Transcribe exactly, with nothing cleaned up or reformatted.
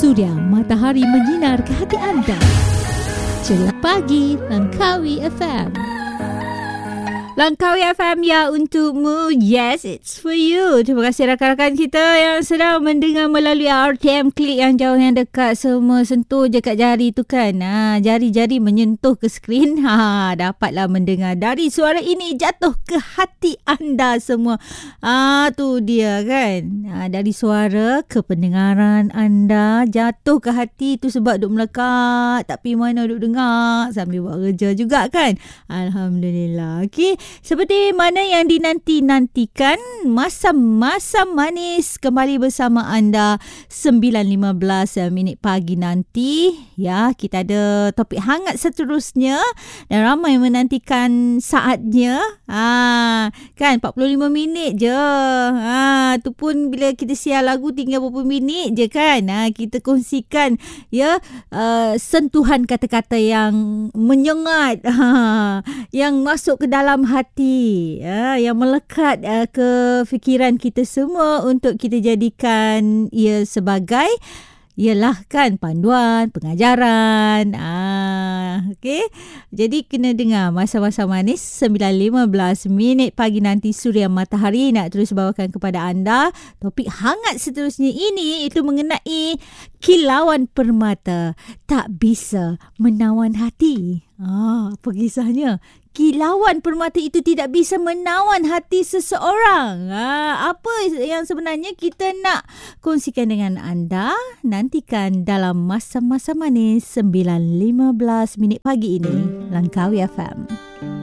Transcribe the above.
Suria matahari menyinar ke hati anda. Ceria pagi Langkawi F M. Langkawi F M, ya untukmu. Yes, it's for you. Terima kasih rakan-rakan kita yang sedang mendengar melalui R T M Klik yang jauh yang dekat. Semua sentuh je kat jari tu kan. Ha, jari-jari menyentuh ke skrin. Ha, dapatlah mendengar dari suara ini jatuh ke hati anda semua. Ah, tu dia kan. Ha, dari suara ke pendengaran anda jatuh ke hati tu sebab duk melekat. Tapi mana duk dengar sambil buat kerja juga kan. Alhamdulillah. Okey. Seperti mana yang dinanti-nantikan, Masam-Masam Manis kembali bersama anda sembilan lima belas minit pagi nanti. Ya, kita ada topik hangat seterusnya dan ramai menantikan saatnya. Ha, kan empat puluh lima minit je. Ha, tu pun bila kita siar lagu tinggal beberapa minit je kan. Ha, kita kongsikan ya uh, sentuhan kata-kata yang menyengat, ha, yang masuk ke dalam hati, ya, yang melekat uh, ke fikiran kita semua untuk kita jadikan ia sebagai ialah kan panduan, pengajaran. Ah, okey. Jadi kena dengar Masa-Masa Manis sembilan lima belas minit pagi nanti. Suria Matahari nak terus bawakan kepada anda topik hangat seterusnya ini, itu mengenai kilauan permata tak bisa menawan hati. Ah, apa kisahnya? Kilauan permata itu tidak bisa menawan hati seseorang. Ha, apa yang sebenarnya kita nak kongsikan dengan anda? Nantikan dalam Masa-Masa Manis sembilan lima belas minit pagi ini. Langkawi F M.